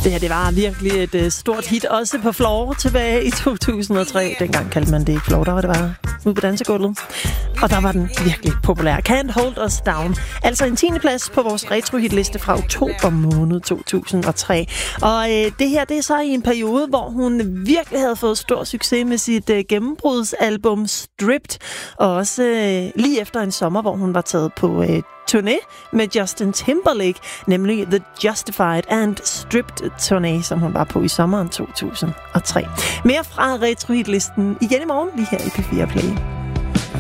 Det var virkelig et stort hit, også på Floor tilbage i 2003. Dengang kaldte man det ikke Floor, der var det bare ude på dansegulvet. Og der var den virkelig populær. Can't Hold Us Down. Altså en 10. plads på vores retro-hitliste fra oktober måned 2003. Og det her, det er så i en periode, hvor hun virkelig havde fået stor succes med sit gennembrudsalbum Stripped. Og også lige efter en sommer, hvor hun var taget på turné med Justin Timberlake, nemlig The Justified and Stripped turné, som hun var på i sommeren 2003. Mere fra retro-hitlisten igen i morgen, lige her i P4 Play.